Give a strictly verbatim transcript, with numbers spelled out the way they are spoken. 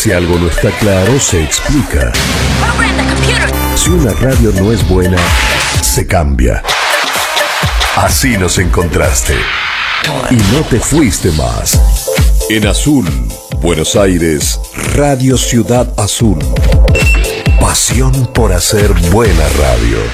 Si algo no está claro, se explica. Si una radio no es buena, se cambia. Así nos encontraste. Y no te fuiste más. En Azul, Buenos Aires, Radio Ciudad Azul. Pasión por hacer buena radio.